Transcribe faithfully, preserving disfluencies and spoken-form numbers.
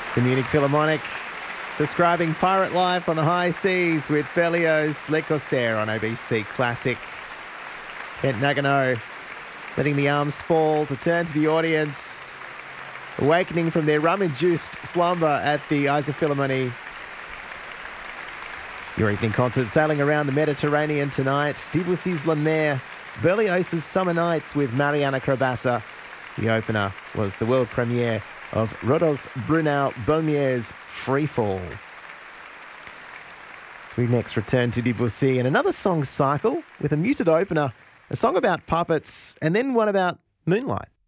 The Munich Philharmonic describing pirate life on the high seas with Berlioz' Le Corsaire on O B C Classic. Kent Nagano letting the arms fall to turn to the audience, awakening from their rum-induced slumber at the Isa Philharmonie. Your evening concert sailing around the Mediterranean tonight. Debussy's La Mer, Berlioz's Summer Nights with Mariana Crabassa. The opener was the world premiere of Rodolphe Brunel Baumier's Freefall. So we next return to Debussy and another song cycle with a muted opener, a song about puppets, and then one about moonlight.